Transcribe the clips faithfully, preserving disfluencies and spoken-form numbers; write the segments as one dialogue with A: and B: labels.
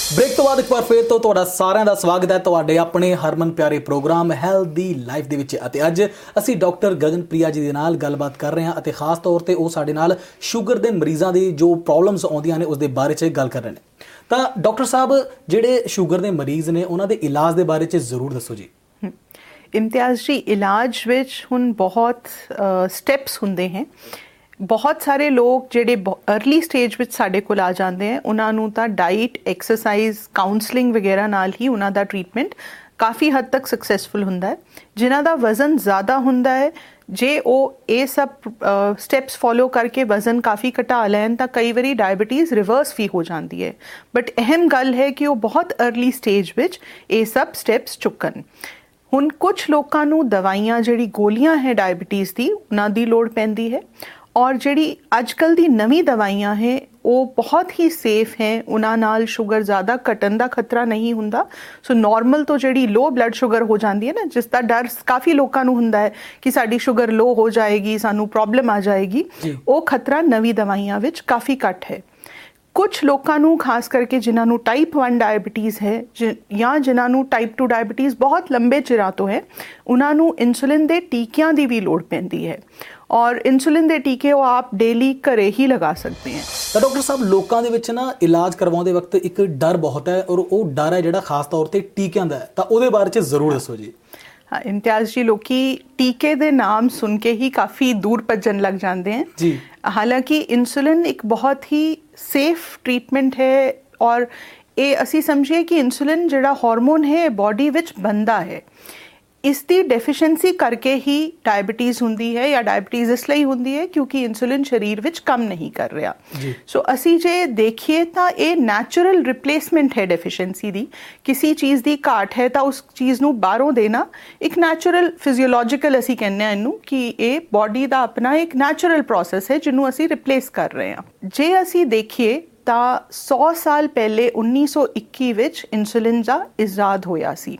A: Break तो बाद एक बार फिर तो ਤੁਹਾਡਾ ਸਾਰਿਆਂ ਦਾ ਸਵਾਗਤ ਹੈ ਤੁਹਾਡੇ ਆਪਣੇ ਹਰਮਨ ਪਿਆਰੇ ਪ੍ਰੋਗਰਾਮ ਹੈਲਦੀ ਲਾਈਫ ਦੇ ਵਿੱਚ। ਅਤੇ ਅੱਜ ਅਸੀਂ ਡਾਕਟਰ ਗਗਨਪ੍ਰਿਆ ਜੀ ਦੇ ਨਾਲ ਗੱਲਬਾਤ ਕਰ ਰਹੇ ਹਾਂ ਅਤੇ ਖਾਸ ਤੌਰ ਤੇ ਉਹ ਸਾਡੇ ਨਾਲ ਸ਼ੂਗਰ ਦੇ ਮਰੀਜ਼ਾਂ ਦੀ ਜੋ ਪ੍ਰੋਬਲਮਸ ਆਉਂਦੀਆਂ ਨੇ ਉਸ ਦੇ ਬਾਰੇ 'ਚ ਗੱਲ ਕਰ ਰਹੇ ਨੇ। ਤਾਂ ਡਾਕਟਰ ਸਾਹਿਬ ਜਿਹੜੇ ਸ਼ੂਗਰ ਦੇ ਮਰੀਜ਼ ਨੇ ਉਹਨਾਂ ਦੇ ਇਲਾਜ ਦੇ ਬਾਰੇ 'ਚ ਜ਼ਰੂਰ ਦੱਸੋ ਜੀ।
B: ਇਮਤਿਆਜ਼ ਜੀ, ਇਲਾਜ ਵਿੱਚ ਹੁਣ ਬਹੁਤ ਸਟੈਪਸ ਹੁੰਦੇ ਹੈ। ਬਹੁਤ ਸਾਰੇ ਲੋਕ ਜਿਹੜੇ अर्ਲੀ ਸਟੇਜ ਵਿੱਚ ਸਾਡੇ ਕੋਲ ਆ ਜਾਂਦੇ ਹੈ ਉਹਨਾਂ ਨੂੰ ਤਾਂ ਡਾਈਟ, ਐਕਸਰਸਾਈਜ਼, ਕਾਉਂਸਲਿੰਗ ਵਗੈਰਾ ਨਾਲ ਹੀ ਉਹਨਾਂ ਦਾ ਟ੍ਰੀਟਮੈਂਟ ਕਾਫੀ ਹੱਦ ਤੱਕ ਸਕਸੈਸਫੁਲ ਹੁੰਦਾ ਹੈ। ਜਿਨ੍ਹਾਂ ਦਾ ਵਜ਼ਨ ਜ਼ਿਆਦਾ ਹੁੰਦਾ ਹੈ, ਜੇ ਉਹ ਇਹ ਸਭ ਸਟੈਪਸ ਫੋਲੋ ਕਰਕੇ ਵਜ਼ਨ ਕਾਫੀ ਘਟਾ ਲੈਣ ਤਾਂ ਕਈ ਵਾਰੀ ਡਾਇਬਟੀਜ਼ ਰਿਵਰਸ ਵੀ ਹੋ ਜਾਂਦੀ ਹੈ। ਬਟ ਅਹਿਮ ਗੱਲ ਹੈ ਕਿ ਉਹ ਬਹੁਤ अर्ਲੀ ਸਟੇਜ ਵਿੱਚ ਇਹ ਸਭ ਸਟੈਪਸ ਚੁੱਕਣ। ਹੁਣ ਕੁਛ ਲੋਕਾਂ ਨੂੰ ਦਵਾਈਆਂ, ਜਿਹੜੀ ਗੋਲੀਆਂ ਹੈ ਡਾਇਬਟੀਜ਼ ਦੀ, ਉਹਨਾਂ ਦੀ ਲੋੜ ਪੈਂਦੀ ਹੈ। ਔਰ ਜਿਹੜੀ ਅੱਜ ਕੱਲ੍ਹ ਦੀ ਨਵੀਂ ਦਵਾਈਆਂ ਹੈ ਉਹ ਬਹੁਤ ਹੀ ਸੇਫ ਹੈ, ਉਹਨਾਂ ਨਾਲ ਸ਼ੂਗਰ ਜ਼ਿਆਦਾ ਘਟਣ ਦਾ ਖਤਰਾ ਨਹੀਂ ਹੁੰਦਾ। ਸੋ ਨੋਰਮਲ ਤੋਂ ਜਿਹੜੀ ਲੋ ਬਲੱਡ ਸ਼ੂਗਰ ਹੋ ਜਾਂਦੀ ਹੈ ਨਾ, ਜਿਸ ਦਾ ਡਰ ਕਾਫੀ ਲੋਕਾਂ ਨੂੰ ਹੁੰਦਾ ਹੈ ਕਿ ਸਾਡੀ ਸ਼ੂਗਰ ਲੋ ਹੋ ਜਾਏਗੀ, ਸਾਨੂੰ ਪ੍ਰੋਬਲਮ ਆ ਜਾਏਗੀ, ਉਹ ਖਤਰਾ ਨਵੀਂ ਦਵਾਈਆਂ ਵਿੱਚ ਕਾਫੀ ਘੱਟ ਹੈ। ਕੁਛ ਲੋਕਾਂ ਨੂੰ ਖਾਸ ਕਰਕੇ ਜਿਨ੍ਹਾਂ ਨੂੰ ਟਾਈਪ ਵਨ ਡਾਇਬਟੀਜ਼ ਹੈ ਜਾਂ ਜਿਨ੍ਹਾਂ ਨੂੰ ਟਾਈਪ ਟੂ ਡਾਇਬਟੀਜ਼ ਬਹੁਤ ਲੰਬੇ ਚਿਰਾਂ ਤੋਂ ਹੈ, ਉਹਨਾਂ ਨੂੰ ਇਨਸੁਲਿਨ ਦੇ ਟੀਕਿਆਂ ਦੀ ਵੀ ਲੋੜ ਪੈਂਦੀ ਹੈ। ਔਰ ਇਨਸੁਲਿਨ ਦੇ ਟੀਕੇ ਉਹ ਆਪ ਡੇਲੀ ਘਰੇ ਹੀ ਲਗਾ ਸਕਦੇ ਹੈ।
A: ਤਾਂ ਡਾਕਟਰ ਸਾਹਿਬ, ਲੋਕਾਂ ਦੇ ਵਿੱਚ ਨਾ ਇਲਾਜ ਕਰਵਾਉਂਦੇ ਵਕਤ ਇੱਕ ਡਰ ਬਹੁਤ ਹੈ ਔਰ ਉਹ ਡਰ ਹੈ ਜਿਹੜਾ ਖਾਸ ਤੌਰ ਤੇ ਟੀਕਿਆਂ ਦਾ ਹੈ, ਤਾਂ ਉਹਦੇ ਬਾਰੇ 'ਚ ਜ਼ਰੂਰ ਦੱਸੋ ਜੀ।
B: ਹਾਂ ਇਮਤਿਆਜ਼ ਜੀ, ਲੋਕੀ ਟੀਕੇ ਦੇ ਨਾਮ ਸੁਣ ਕੇ ਹੀ ਕਾਫੀ ਦੂਰ ਭੱਜਣ ਲੱਗ ਜਾਂਦੇ ਹੈ ਜੀ। ਹਾਲਾਂਕਿ ਇਨਸੁਲਿਨ ਇੱਕ ਬਹੁਤ ਹੀ ਸੇਫ ਟ੍ਰੀਟਮੈਂਟ ਹੈ ਔਰ ਇਹ ਅਸੀਂ ਸਮਝੀਏ ਕਿ ਇਨਸੁਲਿਨ ਜਿਹੜਾ ਹਾਰਮੋਨ ਹੈ ਬੋਡੀ ਵਿੱਚ ਬਣਦਾ ਹੈ। ਇਸ ਦੀ ਡੈਫੀਸ਼ੀਐਂਸੀ ਕਰਕੇ ਹੀ ਡਾਇਬਟੀਜ਼ ਹੁੰਦੀ ਹੈ, ਜਾਂ ਡਾਇਬਟੀਜ਼ ਇਸ ਲਈ ਹੁੰਦੀ ਹੈ ਕਿਉਂਕਿ ਇਨਸੁਲਿਨ ਸਰੀਰ ਵਿੱਚ ਕੰਮ ਨਹੀਂ ਕਰ ਰਿਹਾ। ਸੋ ਅਸੀਂ ਜੇ ਦੇਖੀਏ ਤਾਂ ਇਹ ਨੈਚੁਰਲ ਰਿਪਲੇਸਮੈਂਟ ਹੈ ਡੈਫੀਸ਼ੀਐਂਸੀ ਦੀ। ਕਿਸੇ ਚੀਜ਼ ਦੀ ਘਾਟ ਹੈ ਤਾਂ ਉਸ ਚੀਜ਼ ਨੂੰ ਬਾਹਰੋਂ ਦੇਣਾ ਇੱਕ ਨੈਚੁਰਲ, ਫਿਜ਼ੀਓਲੋਜੀਕਲ ਅਸੀਂ ਕਹਿੰਦੇ ਹਾਂ ਇਹਨੂੰ, ਕਿ ਇਹ ਬੋਡੀ ਦਾ ਆਪਣਾ ਇੱਕ ਨੈਚੁਰਲ ਪ੍ਰੋਸੈਸ ਹੈ ਜਿਹਨੂੰ ਅਸੀਂ ਰਿਪਲੇਸ ਕਰ ਰਹੇ ਹਾਂ। ਜੇ ਅਸੀਂ ਦੇਖੀਏ ਤਾਂ ਸੌ ਸਾਲ ਪਹਿਲੇ ਉੱਨੀ ਸੌ ਇੱਕੀ ਵਿੱਚ ਇਨਸੁਲਿਨ ਦਾ ਇਜਾਦ ਹੋਇਆ ਸੀ।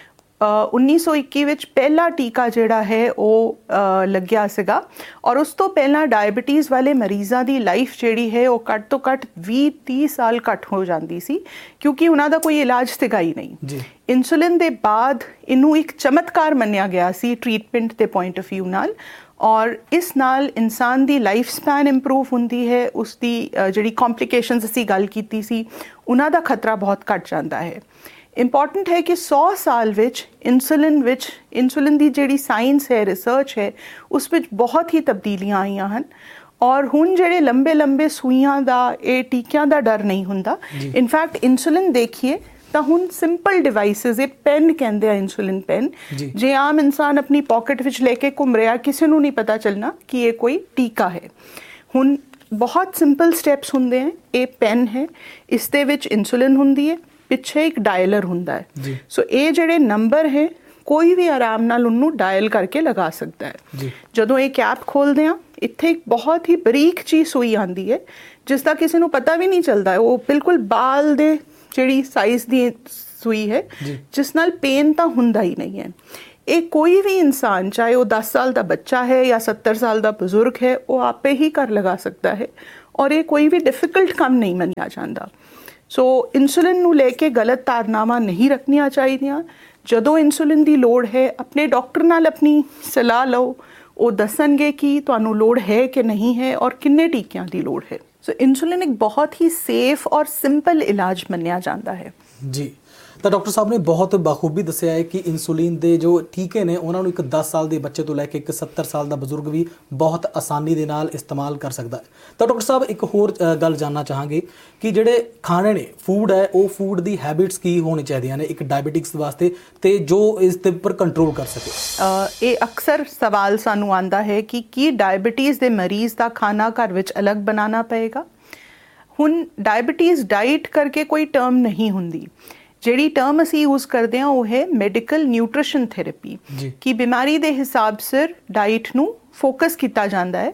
B: ਉੱਨੀ ਸੌ ਇੱਕੀ ਵਿੱਚ ਪਹਿਲਾ ਟੀਕਾ ਜਿਹੜਾ ਹੈ ਉਹ ਲੱਗਿਆ ਸੀਗਾ ਔਰ ਉਸ ਤੋਂ ਪਹਿਲਾਂ ਡਾਇਬਟੀਜ਼ ਵਾਲੇ ਮਰੀਜ਼ਾਂ ਦੀ ਲਾਈਫ ਜਿਹੜੀ ਹੈ ਉਹ ਘੱਟ ਤੋਂ ਘੱਟ ਵੀਹ ਤੀਹ ਸਾਲ ਘੱਟ ਹੋ ਜਾਂਦੀ ਸੀ ਕਿਉਂਕਿ ਉਹਨਾਂ ਦਾ ਕੋਈ ਇਲਾਜ ਸੀਗਾ ਹੀ ਨਹੀਂ। ਇਨਸੁਲਿਨ ਦੇ ਬਾਅਦ ਇਹਨੂੰ ਇੱਕ ਚਮਤਕਾਰ ਮੰਨਿਆ ਗਿਆ ਸੀ ਟ੍ਰੀਟਮੈਂਟ ਦੇ ਪੁਆਇੰਟ ਆਫ ਵਿਊ ਨਾਲ, ਔਰ ਇਸ ਨਾਲ ਇਨਸਾਨ ਦੀ ਲਾਈਫ ਸਪੈਨ ਇੰਪਰੂਵ ਹੁੰਦੀ ਹੈ। ਉਸ ਦੀ ਜਿਹੜੀ ਕੰਪਲਿਕੇਸ਼ਨਸ ਅਸੀਂ ਗੱਲ ਕੀਤੀ ਸੀ ਉਹਨਾਂ ਦਾ ਖਤਰਾ ਬਹੁਤ ਘੱਟ ਜਾਂਦਾ ਹੈ। ਇੰਪੋਰਟੈਂਟ ਹੈ ਕਿ ਸੌ ਸਾਲ ਵਿੱਚ ਇਨਸੁਲਿਨ ਵਿੱਚ ਇਨਸੁਲਿਨ ਦੀ ਜਿਹੜੀ ਸਾਇੰਸ ਹੈ, ਰਿਸਰਚ ਹੈ, ਉਸ ਵਿੱਚ ਬਹੁਤ ਹੀ ਤਬਦੀਲੀਆਂ ਆਈਆਂ ਹਨ। ਔਰ ਹੁਣ ਜਿਹੜੇ ਲੰਬੇ ਲੰਬੇ ਸੂਈਆਂ ਦਾ, ਇਹ ਟੀਕਿਆਂ ਦਾ ਡਰ ਨਹੀਂ ਹੁੰਦਾ। ਇਨਫੈਕਟ ਇਨਸੁਲਿਨ ਦੇਖੀਏ ਤਾਂ ਹੁਣ ਸਿੰਪਲ ਡਿਵਾਈਸਿਸ, ਇਹ ਪੈਨ ਕਹਿੰਦੇ ਆ ਇਨਸੁਲਿਨ ਪੈਨ, ਜੇ ਆਮ ਇਨਸਾਨ ਆਪਣੀ ਪਾਕਟ ਵਿੱਚ ਲੈ ਕੇ ਘੁੰਮ ਰਿਹਾ, ਕਿਸੇ ਨੂੰ ਨਹੀਂ ਪਤਾ ਚੱਲਣਾ ਕਿ ਇਹ ਕੋਈ ਟੀਕਾ ਹੈ। ਹੁਣ ਬਹੁਤ ਸਿੰਪਲ ਸਟੈਪਸ ਹੁੰਦੇ ਹੈ। ਇਹ ਪੈਨ ਹੈ, ਇਸ ਦੇ ਵਿੱਚ ਇਨਸੁਲਿਨ ਹੁੰਦੀ ਹੈ, ਪਿੱਛੇ ਇੱਕ ਡਾਇਲਰ ਹੁੰਦਾ ਹੈ। ਸੋ ਇਹ ਜਿਹੜੇ ਨੰਬਰ ਹੈ ਕੋਈ ਵੀ ਆਰਾਮ ਨਾਲ ਉਹਨੂੰ ਡਾਇਲ ਕਰਕੇ ਲਗਾ ਸਕਦਾ ਹੈ। ਜਦੋਂ ਇਹ ਕੈਪ ਖੋਲਦੇ ਹਾਂ, ਇੱਥੇ ਇੱਕ ਬਹੁਤ ਹੀ ਬਰੀਕ ਜਿਹੀ ਸੂਈ ਆਉਂਦੀ ਹੈ ਜਿਸ ਦਾ ਕਿਸੇ ਨੂੰ ਪਤਾ ਵੀ ਨਹੀਂ ਚੱਲਦਾ। ਉਹ ਬਿਲਕੁਲ ਬਾਲ ਦੇ ਜਿਹੜੀ ਸਾਈਜ਼ ਦੀ ਸੂਈ ਹੈ ਜਿਸ ਨਾਲ ਪੇਨ ਤਾਂ ਹੁੰਦਾ ਹੀ ਨਹੀਂ ਹੈ। ਇਹ ਕੋਈ ਵੀ ਇਨਸਾਨ, ਚਾਹੇ ਉਹ ਦਸ ਸਾਲ ਦਾ ਬੱਚਾ ਹੈ ਜਾਂ ਸੱਤਰ ਸਾਲ ਦਾ ਬਜ਼ੁਰਗ ਹੈ, ਉਹ ਆਪੇ ਹੀ ਘਰ ਲਗਾ ਸਕਦਾ ਹੈ ਔਰ ਇਹ ਕੋਈ ਵੀ ਡਿਫਿਕਲਟ ਕੰਮ ਨਹੀਂ ਮੰਨਿਆ ਜਾਂਦਾ। ਸੋ ਇਨਸੁਲਿਨ ਨੂੰ ਲੈ ਕੇ ਗਲਤ ਧਾਰਨਾਵਾਂ ਨਹੀਂ ਰੱਖਣੀਆਂ ਚਾਹੀਦੀਆਂ। ਜਦੋਂ ਇਨਸੁਲਿਨ ਦੀ ਲੋੜ ਹੈ, ਆਪਣੇ ਡਾਕਟਰ ਨਾਲ ਆਪਣੀ ਸਲਾਹ ਲਓ, ਉਹ ਦੱਸਣਗੇ ਕਿ ਤੁਹਾਨੂੰ ਲੋੜ ਹੈ ਕਿ ਨਹੀਂ ਹੈ ਔਰ ਕਿੰਨੇ ਟੀਕਿਆਂ ਦੀ ਲੋੜ ਹੈ। ਸੋ ਇਨਸੁਲਿਨ ਇੱਕ ਬਹੁਤ ਹੀ ਸੇਫ ਔਰ ਸਿੰਪਲ ਇਲਾਜ ਮੰਨਿਆ ਜਾਂਦਾ ਹੈ
A: ਜੀ। ਤਾਂ ਡਾਕਟਰ ਸਾਹਿਬ ਨੇ ਬਹੁਤ ਬਾਖੂਬੀ ਦੱਸਿਆ ਹੈ ਕਿ ਇਨਸੁਲਿਨ ਦੇ ਜੋ ਟੀਕੇ ਨੇ ਉਹਨਾਂ ਨੂੰ ਇੱਕ ਦਸ ਸਾਲ ਦੇ ਬੱਚੇ ਤੋਂ ਲੈ ਕੇ ਇੱਕ ਸੱਤਰ ਸਾਲ ਦਾ ਬਜ਼ੁਰਗ ਵੀ ਬਹੁਤ ਆਸਾਨੀ ਦੇ ਨਾਲ ਇਸਤੇਮਾਲ ਕਰ ਸਕਦਾ ਹੈ। ਤਾਂ ਡਾਕਟਰ ਸਾਹਿਬ, ਇੱਕ ਹੋਰ ਗੱਲ ਜਾਣਨਾ ਚਾਹਾਂਗੇ ਕਿ ਜਿਹੜੇ ਖਾਣੇ ਨੇ, ਫੂਡ ਹੈ, ਉਹ ਫੂਡ ਦੀ ਹੈਬਿਟਸ ਕੀ ਹੋਣੀ ਚਾਹੀਦੀਆਂ ਨੇ ਇੱਕ ਡਾਇਬਟਿਕਸ ਵਾਸਤੇ, ਤੇ ਜੋ ਇਸ ਦੇ ਉੱਪਰ ਕੰਟਰੋਲ ਕਰ ਸਕੇ।
B: ਇਹ ਅਕਸਰ ਸਵਾਲ ਸਾਨੂੰ ਆਉਂਦਾ ਹੈ ਕਿ ਕੀ ਡਾਇਬਟੀਜ਼ ਦੇ ਮਰੀਜ਼ ਦਾ ਖਾਣਾ ਘਰ ਵਿੱਚ ਅਲੱਗ ਬਣਾਉਣਾ ਪਏਗਾ। ਹੁਣ ਡਾਇਬਟੀਜ਼ ਡਾਈਟ ਕਰਕੇ ਕੋਈ ਟਰਮ ਨਹੀਂ ਹੁੰਦੀ। ਜਿਹੜੀ ਟਰਮ ਅਸੀਂ ਯੂਜ਼ ਕਰਦੇ ਹਾਂ ਉਹ ਹੈ ਮੈਡੀਕਲ ਨਿਊਟ੍ਰੀਸ਼ਨ ਥੈਰੇਪੀ, ਕਿ ਬਿਮਾਰੀ ਦੇ ਹਿਸਾਬ ਸਿਰ ਡਾਈਟ ਨੂੰ ਫੋਕਸ ਕੀਤਾ ਜਾਂਦਾ ਹੈ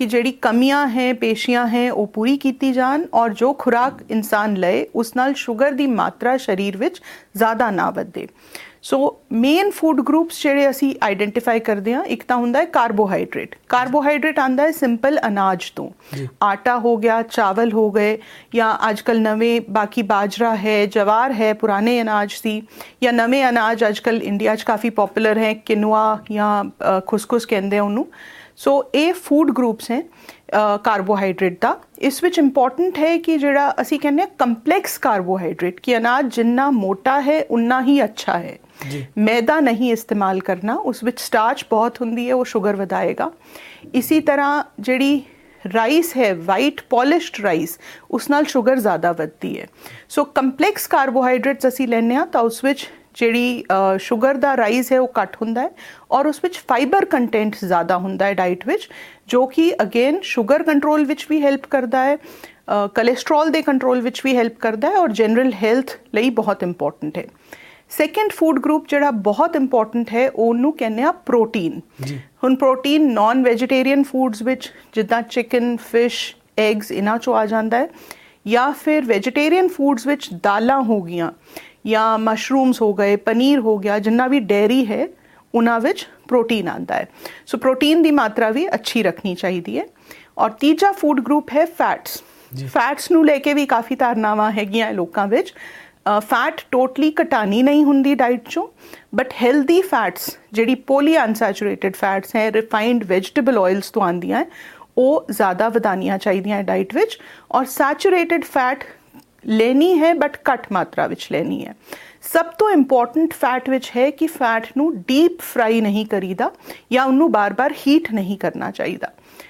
B: कि ਜਿਹੜੀ ਕਮੀਆਂ ਹੈ ਪੇਸ਼ੀਆਂ ਹੈ ਉਹ ਪੂਰੀ ਕੀਤੀ ਜਾਣ ਔਰ ਜੋ ਖੁਰਾਕ ਇਨਸਾਨ ਲਏ ਉਸ ਨਾਲ ਸ਼ੂਗਰ ਦੀ ਮਾਤਰਾ ਸਰੀਰ ਵਿੱਚ ਜ਼ਿਆਦਾ ਨਾ ਵਧੇ। ਸੋ ਮੇਨ ਫੂਡ ਗਰੁੱਪਸ ਜਿਹੜੇ ਅਸੀਂ ਆਈਡੈਂਟੀਫਾਈ ਕਰਦੇ ਹਾਂ, ਇੱਕ ਤਾਂ ਹੁੰਦਾ ਹੈ ਕਾਰਬੋਹਾਈਡਰੇਟ। ਕਾਰਬੋਹਾਈਡਰੇਟ ਆਉਂਦਾ ਹੈ ਸਿੰਪਲ ਅਨਾਜ ਤੋਂ, ਆਟਾ ਹੋ ਗਿਆ, ਚਾਵਲ ਹੋ ਗਏ, ਜਾਂ ਅੱਜ ਕੱਲ੍ਹ ਨਵੇਂ ਬਾਕੀ ਬਾਜਰਾ ਹੈ, ਜਵਾਰ ਹੈ, ਪੁਰਾਣੇ ਅਨਾਜ ਸੀ, ਜਾਂ ਨਵੇਂ ਅਨਾਜ ਅੱਜ ਕੱਲ੍ਹ ਇੰਡੀਆ 'ਚ ਕਾਫੀ ਪੋਪੂਲਰ ਹੈ, ਕਿਨੂਆ ਜਾਂ ਖੁਸਖੁਸ ਕਹਿੰਦੇ ਆ ਉਹਨੂੰ। ਸੋ ਇਹ ਫੂਡ ਗਰੁੱਪਸ ਹੈ ਕਾਰਬੋਹਾਈਡਰੇਟ ਦਾ। ਇਸ ਵਿੱਚ ਇੰਪੋਰਟੈਂਟ ਹੈ ਕਿ ਜਿਹੜਾ ਅਸੀਂ ਕਹਿੰਦੇ ਹਾਂ ਕੰਪਲੈਕਸ ਕਾਰਬੋਹਾਈਡਰੇਟ, ਕਿ ਅਨਾਜ ਜਿੰਨਾ ਮੋਟਾ ਹੈ ਉਨਾ ਹੀ ਅੱਛਾ ਹੈ। ਮੈਦਾ ਨਹੀਂ ਇਸਤੇਮਾਲ ਕਰਨਾ, ਉਸ ਵਿੱਚ ਸਟਾਰਚ ਬਹੁਤ ਹੁੰਦੀ ਹੈ, ਉਹ ਸ਼ੂਗਰ ਵਧਾਏਗਾ। ਇਸੀ ਤਰ੍ਹਾਂ ਜਿਹੜੀ ਰਾਈਸ ਹੈ, ਵਾਈਟ ਪੋਲਿਸ਼ਡ ਰਾਈਸ, ਉਸ ਨਾਲ ਸ਼ੂਗਰ ਜ਼ਿਆਦਾ ਵੱਧਦੀ ਹੈ। ਸੋ ਕੰਪਲੈਕਸ ਕਾਰਬੋਹਾਈਡਰੇਟਸ ਅਸੀਂ ਲੈਂਦੇ ਹਾਂ ਤਾਂ ਉਸ ਵਿੱਚ ਜਿਹੜੀ ਸ਼ੂਗਰ ਦਾ ਰਾਈਸ ਹੈ ਉਹ ਘੱਟ ਹੁੰਦਾ ਹੈ ਔਰ ਉਸ ਵਿੱਚ ਫਾਈਬਰ ਕੰਟੈਂਟ ਜ਼ਿਆਦਾ ਹੁੰਦਾ ਹੈ ਡਾਈਟ ਵਿੱਚ, ਜੋ ਕਿ ਅਗੇਨ ਸ਼ੂਗਰ ਕੰਟਰੋਲ ਵਿੱਚ ਵੀ ਹੈਲਪ ਕਰਦਾ ਹੈ, ਕੋਲੇਸਟਰੋਲ ਦੇ ਕੰਟਰੋਲ ਵਿੱਚ ਵੀ ਹੈਲਪ ਕਰਦਾ ਹੈ ਔਰ ਜਨਰਲ ਹੈਲਥ ਲਈ ਬਹੁਤ ਇੰਪੋਰਟੈਂਟ ਹੈ। ਸੈਕੰਡ ਫੂਡ ਗਰੁੱਪ ਜਿਹੜਾ ਬਹੁਤ ਇੰਪੋਰਟੈਂਟ ਹੈ ਉਹਨੂੰ ਕਹਿੰਦੇ ਆ ਪ੍ਰੋਟੀਨ। ਹੁਣ ਪ੍ਰੋਟੀਨ ਨਾਨ ਵੈਜੀਟੇਰੀਅਨ ਫੂਡਸ ਵਿੱਚ ਜਿੱਦਾਂ ਚਿਕਨ, ਫਿਸ਼, ਐਗਸ ਇਹਨਾਂ 'ਚੋਂ ਆ ਜਾਂਦਾ ਹੈ, ਜਾਂ ਫਿਰ ਵੈਜੀਟੇਰੀਅਨ ਫੂਡਸ ਵਿੱਚ ਦਾਲਾਂ ਹੋ ਗਈਆਂ ਜਾਂ ਮਸ਼ਰੂਮਸ ਹੋ ਗਏ, ਪਨੀਰ ਹੋ ਗਿਆ, ਜਿੰਨਾ ਵੀ ਡੇਅਰੀ ਹੈ ਉਹਨਾਂ ਵਿੱਚ ਪ੍ਰੋਟੀਨ ਆਉਂਦਾ ਹੈ। ਸੋ ਪ੍ਰੋਟੀਨ ਦੀ ਮਾਤਰਾ ਵੀ ਅੱਛੀ ਰੱਖਣੀ ਚਾਹੀਦੀ ਹੈ। ਔਰ ਤੀਜਾ ਫੂਡ ਗਰੁੱਪ ਹੈ ਫੈਟਸ। ਫੈਟਸ ਨੂੰ ਲੈ ਕੇ ਵੀ ਕਾਫੀ ਧਾਰਨਾਵਾਂ ਹੈਗੀਆਂ ਲੋਕਾਂ ਵਿੱਚ। ਫੈਟ ਟੋਟਲੀ ਘਟਾਣੀ ਨਹੀਂ ਹੁੰਦੀ ਡਾਈਟ 'ਚੋਂ, ਬਟ ਹੈਲਦੀ ਫੈਟਸ ਜਿਹੜੀ ਪੋਲੀ ਅਨਸੈਚੂਰੇਟਡ ਫੈਟਸ ਹੈ, ਰਿਫਾਈਨਡ ਵੈਜੀਟੇਬਲ ਆਇਲਸ ਤੋਂ ਆਉਂਦੀਆਂ ਹੈ, ਉਹ ਜ਼ਿਆਦਾ ਵਧਾਉਣੀਆਂ ਚਾਹੀਦੀਆਂ ਡਾਈਟ ਵਿੱਚ। ਔਰ ਸੈਚੂਰੇਟਡ ਫੈਟ ਲੈਣੀ ਹੈ ਬਟ ਘੱਟ ਮਾਤਰਾ ਵਿੱਚ ਲੈਣੀ ਹੈ। ਸਭ ਤੋਂ ਇੰਪੋਰਟੈਂਟ ਫੈਟ ਵਿੱਚ ਹੈ ਕਿ ਫੈਟ ਨੂੰ ਡੀਪ ਫਰਾਈ ਨਹੀਂ ਕਰੀਦਾ ਜਾਂ ਉਹਨੂੰ ਬਾਰ-ਬਾਰ ਹੀਟ ਨਹੀਂ ਕਰਨਾ ਚਾਹੀਦਾ।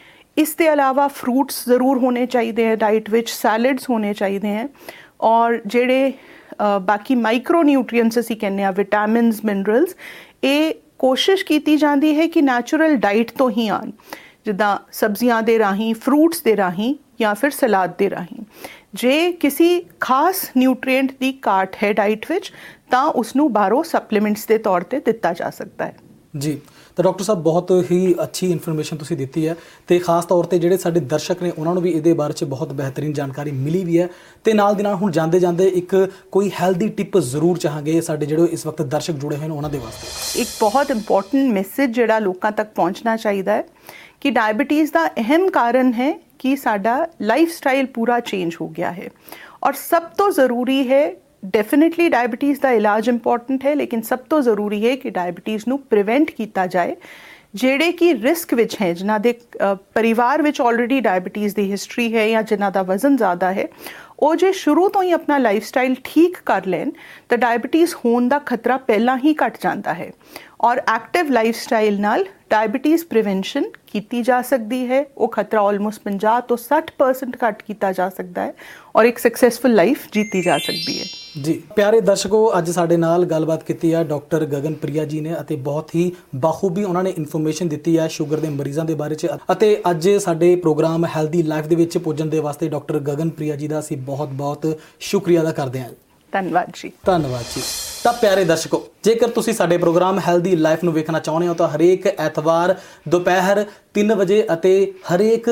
B: ਇਸ ਦੇ ਇਲਾਵਾ ਫਰੂਟਸ ਜ਼ਰੂਰ ਹੋਣੇ ਚਾਹੀਦੇ ਹੈ ਡਾਈਟ ਵਿੱਚ, ਸੈਲਡਸ ਹੋਣੇ ਚਾਹੀਦੇ ਹੈ, ਔਰ ਜਿਹੜੇ ਬਾਕੀ ਮਾਈਕਰੋ ਨਿਊਟਰੀਐਂਟਸ ਅਸੀਂ ਕਹਿੰਦੇ ਹਾਂ, ਵਿਟਾਮਿਨਸ, ਮਿਨਰਲਸ, ਇਹ ਕੋਸ਼ਿਸ਼ ਕੀਤੀ ਜਾਂਦੀ ਹੈ ਕਿ ਨੈਚੁਰਲ ਡਾਈਟ ਤੋਂ ਹੀ ਆਉਣ, ਜਿੱਦਾਂ ਸਬਜ਼ੀਆਂ ਦੇ ਰਾਹੀਂ, ਫਰੂਟਸ ਦੇ ਰਾਹੀਂ ਜਾਂ ਫਿਰ ਸਲਾਦ ਦੇ ਰਾਹੀਂ। ਜੇ ਕਿਸੇ ਖਾਸ ਨਿਊਟਰੀਐਂਟ ਦੀ ਘਾਟ ਹੈ ਡਾਈਟ ਵਿੱਚ ਤਾਂ ਉਸਨੂੰ ਬਾਹਰੋਂ ਸਪਲੀਮੈਂਟਸ ਦੇ ਤੌਰ ਤੇ ਦਿੱਤਾ ਜਾ ਸਕਦਾ ਹੈ। ਜੀ,
A: ਤਾਂ ਡਾਕਟਰ ਸਾਹਿਬ ਬਹੁਤ ਹੀ ਅੱਛੀ ਇਨਫੋਰਮੇਸ਼ਨ ਤੁਸੀਂ ਦਿੱਤੀ ਹੈ, ਅਤੇ ਖਾਸ ਤੌਰ 'ਤੇ ਜਿਹੜੇ ਸਾਡੇ ਦਰਸ਼ਕ ਨੇ ਉਹਨਾਂ ਨੂੰ ਵੀ ਇਹਦੇ ਬਾਰੇ 'ਚ ਬਹੁਤ ਬਿਹਤਰੀਨ ਜਾਣਕਾਰੀ ਮਿਲੀ ਵੀ ਹੈ। ਅਤੇ ਨਾਲ ਦੀ ਨਾਲ ਹੁਣ ਜਾਂਦੇ ਜਾਂਦੇ ਇੱਕ ਕੋਈ ਹੈਲਦੀ ਟਿਪ ਜ਼ਰੂਰ ਚਾਹਾਂਗੇ ਸਾਡੇ ਜਿਹੜੇ ਇਸ ਵਕਤ ਦਰਸ਼ਕ ਜੁੜੇ ਹੋਏ ਨੇ ਉਹਨਾਂ ਦੇ ਵਾਸਤੇ।
B: ਇੱਕ ਬਹੁਤ ਇੰਪੋਰਟੈਂਟ ਮੈਸੇਜ ਜਿਹੜਾ ਲੋਕਾਂ ਤੱਕ ਪਹੁੰਚਣਾ ਚਾਹੀਦਾ ਹੈ ਕਿ ਡਾਇਬਟੀਜ਼ ਦਾ ਅਹਿਮ ਕਾਰਨ ਹੈ ਕਿ ਸਾਡਾ ਲਾਈਫ ਸਟਾਈਲ ਪੂਰਾ ਚੇਂਜ ਹੋ ਗਿਆ ਹੈ। ਔਰ ਸਭ ਤੋਂ ਜ਼ਰੂਰੀ ਹੈ, ਡੈਫੀਨੇਟਲੀ ਡਾਇਬਟੀਜ਼ ਦਾ ਇਲਾਜ ਇੰਪੋਰਟੈਂਟ ਹੈ, ਲੇਕਿਨ ਸਭ ਤੋਂ ਜ਼ਰੂਰੀ ਹੈ ਕਿ ਡਾਇਬਟੀਜ਼ ਨੂੰ ਪ੍ਰੀਵੈਂਟ ਕੀਤਾ ਜਾਏ। ਜਿਹੜੇ ਕਿ ਰਿਸਕ ਵਿੱਚ ਹੈ, ਜਿਨ੍ਹਾਂ ਦੇ ਪਰਿਵਾਰ ਵਿੱਚ ਆਲਰੇਡੀ ਡਾਇਬਟੀਜ਼ ਦੀ ਹਿਸਟਰੀ ਹੈ ਜਾਂ ਜਿਨ੍ਹਾਂ ਦਾ ਵਜ਼ਨ ਜ਼ਿਆਦਾ ਹੈ, ਉਹ ਜੇ ਸ਼ੁਰੂ ਤੋਂ ਹੀ ਆਪਣਾ ਲਾਈਫ ਸਟਾਈਲ ਠੀਕ ਕਰ ਲੈਣ ਤਾਂ ਡਾਇਬਟੀਜ਼ ਹੋਣ ਦਾ ਖਤਰਾ ਪਹਿਲਾਂ ਹੀ ਘਟ ਜਾਂਦਾ ਹੈ। ਔਰ ਐਕਟਿਵ ਲਾਈਫ ਸਟਾਈਲ ਨਾਲ ਡਾਇਬਟੀਜ਼ ਪ੍ਰੀਵੈਂਸ਼ਨ ਕੀਤੀ ਜਾ ਸਕਦੀ ਹੈ। ਉਹ ਖਤਰਾ ਆਲਮੋਸਟ ਪੰਜਾਹ ਤੋਂ ਸੱਠ ਪਰਸੈਂਟ ਘੱਟ ਕੀਤਾ ਜਾ ਸਕਦਾ ਹੈ ਔਰ ਇੱਕ ਸਕਸੈਸਫੁਲ ਲਾਈਫ ਜੀਤੀ ਜਾ ਸਕਦੀ ਹੈ।
A: ਜੀ ਪਿਆਰੇ ਦਰਸ਼ਕੋ, ਅੱਜ ਸਾਡੇ ਨਾਲ ਗੱਲਬਾਤ ਕੀਤੀ ਹੈ ਡਾਕਟਰ ਗਗਨ ਪ੍ਰਿਆ ਜੀ ਨੇ, ਅਤੇ ਬਹੁਤ ਹੀ ਬਾਖੂਬੀ ਉਹਨਾਂ ਨੇ ਇਨਫੋਰਮੇਸ਼ਨ ਦਿੱਤੀ ਹੈ ਸ਼ੂਗਰ ਦੇ ਮਰੀਜ਼ਾਂ ਦੇ ਬਾਰੇ 'ਚ। ਅਤੇ ਅੱਜ ਸਾਡੇ ਪ੍ਰੋਗਰਾਮ ਹੈਲਦੀ ਲਾਈਫ ਦੇ ਵਿੱਚ ਪੁੱਜਣ ਦੇ ਵਾਸਤੇ ਡਾਕਟਰ ਗਗਨ ਪ੍ਰਿਆ ਜੀ ਦਾ ਅਸੀਂ ਬਹੁਤ ਬਹੁਤ ਸ਼ੁਕਰੀਆ ਅਦਾ ਕਰਦੇ ਹਾਂ।
B: ਧੰਨਵਾਦ ਜੀ।
A: ਧੰਨਵਾਦ ਜੀ। ਤਾਂ ਪਿਆਰੇ ਦਰਸ਼ਕੋ, ਜੇਕਰ ਤੁਸੀਂ ਸਾਡੇ ਪ੍ਰੋਗਰਾਮ ਹੈਲਦੀ ਲਾਈਫ ਨੂੰ ਵੇਖਣਾ ਚਾਹੁੰਦੇ ਹੋ ਤਾਂ ਹਰੇਕ ਐਤਵਾਰ ਦੁਪਹਿਰ ਤਿੰਨ ਵਜੇ ਅਤੇ ਹਰੇਕ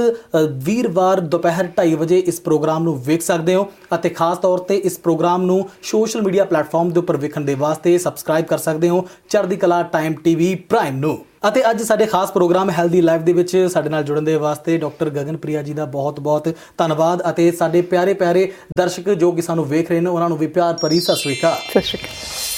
A: ਵੀਰਵਾਰ ਦੁਪਹਿਰ ਢਾਈ ਵਜੇ ਇਸ ਪ੍ਰੋਗਰਾਮ ਨੂੰ ਵੇਖ ਸਕਦੇ ਹੋ। ਅਤੇ ਖਾਸ ਤੌਰ 'ਤੇ ਇਸ ਪ੍ਰੋਗਰਾਮ ਨੂੰ ਸੋਸ਼ਲ ਮੀਡੀਆ ਪਲੇਟਫਾਰਮ ਦੇ ਉੱਪਰ ਵੇਖਣ ਦੇ ਵਾਸਤੇ ਸਬਸਕ੍ਰਾਈਬ ਕਰ ਸਕਦੇ ਹੋ ਚੜ੍ਹਦੀ ਕਲਾ ਟਾਈਮ ਟੀਵੀ ਪ੍ਰਾਈਮ ਨੂੰ। ਅਤੇ ਅੱਜ ਸਾਡੇ ਖਾਸ ਪ੍ਰੋਗਰਾਮ ਹੈਲਦੀ ਲਾਈਫ ਦੇ ਵਿੱਚ ਸਾਡੇ ਨਾਲ ਜੁੜਨ ਦੇ ਵਾਸਤੇ ਡਾਕਟਰ ਗਗਨ ਪ੍ਰਿਆ ਜੀ ਦਾ ਬਹੁਤ ਬਹੁਤ ਧੰਨਵਾਦ। ਅਤੇ ਸਾਡੇ ਪਿਆਰੇ ਪਿਆਰੇ ਦਰਸ਼ਕ ਜੋ ਕਿ ਸਾਨੂੰ ਵੇਖ ਰਹੇ ਨੇ ਉਹਨਾਂ ਨੂੰ ਵੀ ਪਿਆਰ ਭਰੀ ਸਤਿ ਸ਼੍ਰੀ ਅਕਾਲ।
B: ਸਤਿ ਸ਼੍ਰੀ ਅਕਾਲ।